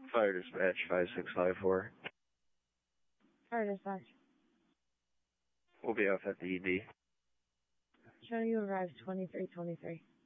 Fire dispatch 5654. Fire dispatch. We'll be off at the ED. Show you arrived 2323.